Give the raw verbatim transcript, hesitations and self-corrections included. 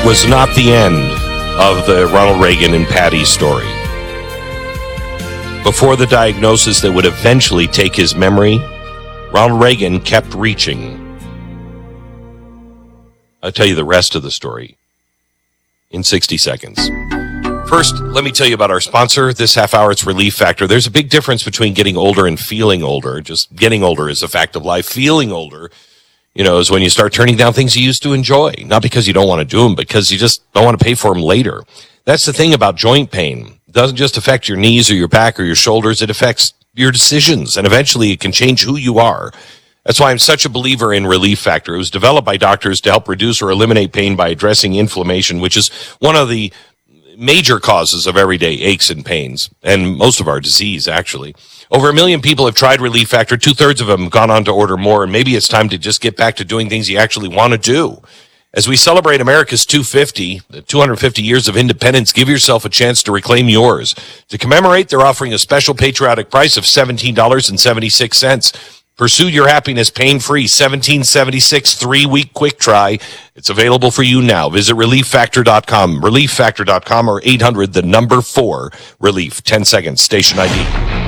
was not the end of the Ronald Reagan and Patty story. Before the diagnosis that would eventually take his memory, Ronald Reagan kept reaching. I'll tell you the rest of the story in sixty seconds. First, let me tell you about our sponsor. This half hour, it's Relief Factor. There's a big difference between getting older and feeling older. Just getting older is a fact of life. Feeling older, you know, is when you start turning down things you used to enjoy. Not because you don't want to do them, because you just don't want to pay for them later. That's the thing about joint pain. It doesn't just affect your knees or your back or your shoulders. It affects your decisions, and eventually it can change who you are. That's why I'm such a believer in Relief Factor. It was developed by doctors to help reduce or eliminate pain by addressing inflammation, which is one of the major causes of everyday aches and pains, and most of our disease, actually. Over a million people have tried Relief Factor. Two-thirds of them have gone on to order more, and maybe it's time to just get back to doing things you actually want to do. As we celebrate America's two hundred fifty, the two hundred fifty years of independence, give yourself a chance to reclaim yours. To commemorate, they're offering a special patriotic price of seventeen dollars and seventy-six cents. Pursue your happiness pain-free. seventeen seventy-six, three-week quick try. It's available for you now. Visit relief factor dot com, relief factor dot com, or eight hundred, the number four, relief. ten seconds, station I D.